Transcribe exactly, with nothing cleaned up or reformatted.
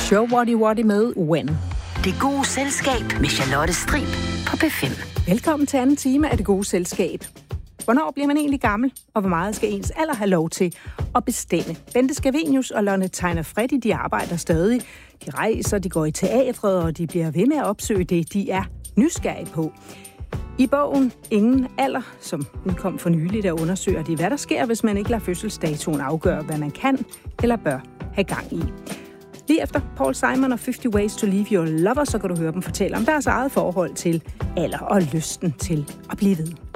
Show Whatty Whatty med When. Det gode selskab med Charlotte Strib på P fem. Velkommen til anden time af Det gode selskab. Hvornår bliver man egentlig gammel, og hvor meget skal ens alder have lov til at bestemme? Bente Scavenius og Lonne Tegner Freddy, de arbejder stadig. De rejser, de går i teatret, og de bliver ved med at opsøge det, de er nysgerrige på. I bogen Ingen alder, som udkom for nylig, der undersøger de, hvad der sker, hvis man ikke lader fødselsdatoen afgøre, hvad man kan eller bør have gang i. Lige efter Paul Simon og halvtreds Ways to Leave Your Lover, så kan du høre dem fortælle om deres eget forhold til alder og lysten til at blive ved.